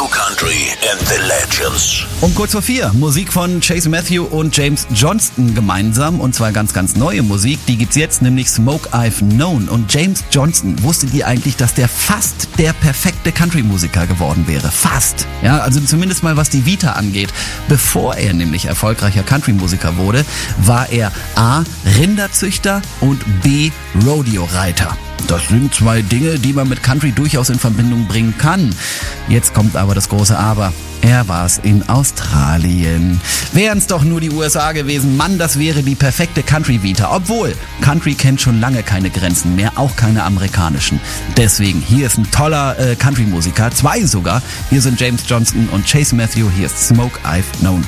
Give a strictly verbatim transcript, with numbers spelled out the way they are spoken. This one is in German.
New Country and the Legends. Um kurz vor vier, Musik von Chase Matthew und James Johnston gemeinsam. Und zwar ganz, ganz neue Musik. Die gibt's jetzt, nämlich Smoke I've Known. Und James Johnston, wusstet ihr eigentlich, dass der fast der perfekte Country-Musiker geworden wäre? Fast. Ja, also zumindest mal was die Vita angeht. Bevor er nämlich erfolgreicher Country-Musiker wurde, war er A. Rinderzüchter und B. Rodeo-Reiter. Das sind zwei Dinge, die man mit Country durchaus in Verbindung bringen kann. Jetzt kommt aber das große Aber. Er war es in Australien. Wären es doch nur die U S A gewesen, Mann, das wäre die perfekte Country-Vita. Obwohl, Country kennt schon lange keine Grenzen mehr, auch keine amerikanischen. Deswegen, hier ist ein toller äh, Country-Musiker, zwei sogar. Hier sind James Johnston und Chase Matthew, hier ist Smoke I've Known.